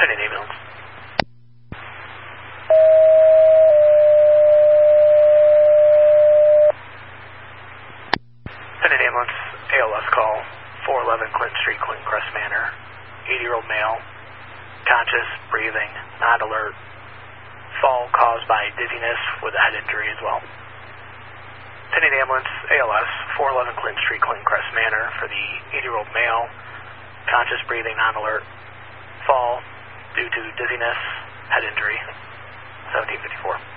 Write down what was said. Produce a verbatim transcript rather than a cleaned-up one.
Send an ambulance. Send an ambulance, A L S call, four eleven Clinton Street, Clinton Crest Manor. eighty-year-old male, conscious, breathing, not alert. Fall caused by dizziness with a head injury as well. Send an ambulance, A L S, four eleven Clinton Street, Clinton Crest Manor for the eighty-year-old male, conscious, breathing, non-alert. Fall due to dizziness, head injury, seventeen fifty-four.